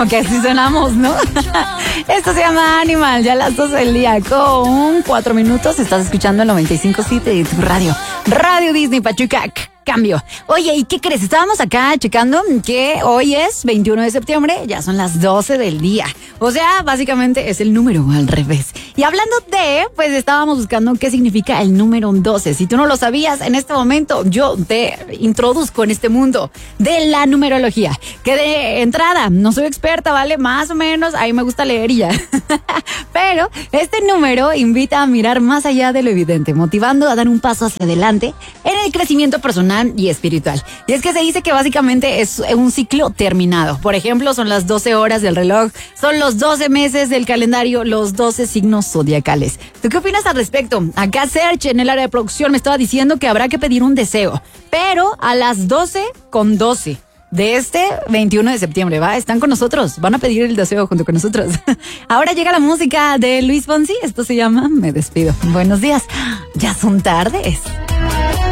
como que así sonamos, ¿no? Esto se llama Animal, ya a las 12 del día con 4 minutos. Estás escuchando el 95.7 de tu radio. Radio Disney Pachuca. Cambio. Oye, ¿y qué crees? Estábamos acá checando que hoy es 21 de septiembre, ya son las 12 del día. O sea, básicamente es el número al revés. Y hablando de, pues estábamos buscando qué significa el número 12. Si tú no lo sabías, en este momento yo te introduzco en este mundo de la numerología. Que de entrada, no soy experta, ¿vale? Más o menos, ahí me gusta leer y ya. Pero este número invita a mirar más allá de lo evidente, motivando a dar un paso hacia adelante en el crecimiento personal y espiritual. Y es que se dice que básicamente es un ciclo terminado. Por ejemplo, son las 12 horas del reloj, son los 12 meses del calendario, los 12 signos zodiacales. ¿Tú qué opinas al respecto? Acá Serge, en el área de producción, me estaba diciendo que habrá que pedir un deseo, pero a las 12:12 de este 21 de septiembre, ¿va? Están con nosotros, van a pedir el deseo junto con nosotros. Ahora llega la música de Luis Fonsi, esto se llama Me Despido. Buenos días, ya son tardes.